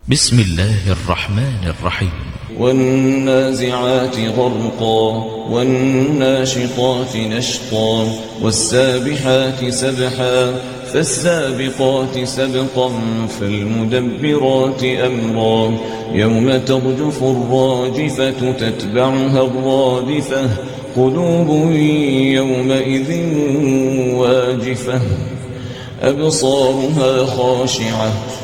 بسم الله الرحمن الرحيم. والنازعات غرقا والناشطات نشطا والسابحات سبحا فالسابقات سبقا فالمدبرات أمرا يوم ترجف الراجفة تتبعها الرادفة قلوب يومئذ واجفة أبصارها خاشعة